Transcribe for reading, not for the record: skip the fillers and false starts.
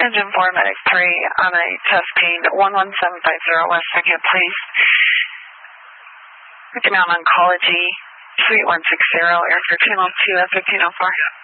Engine 4, Medic 3, on a testing 11750 West 2nd, please. Looking out oncology, Suite 160, Airfare Channel 2 at 1504.